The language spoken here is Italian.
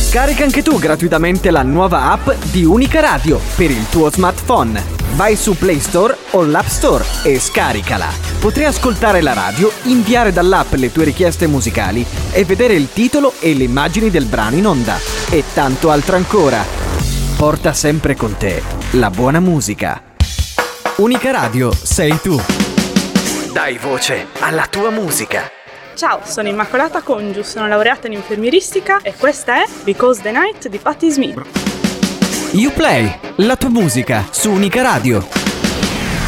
Scarica anche tu gratuitamente la nuova app di Unica Radio per il tuo smartphone. Vai su Play Store o l'App Store e scaricala. Potrai ascoltare la radio, inviare dall'app le tue richieste musicali e vedere il titolo e le immagini del brano in onda. E tanto altro ancora. Porta sempre con te la buona musica. Unica Radio sei tu. Dai voce alla tua musica. Ciao, sono Immacolata Congiu, sono laureata in infermieristica e questa è Because the Night di Patti Smith. You Play, la tua musica su Unica Radio.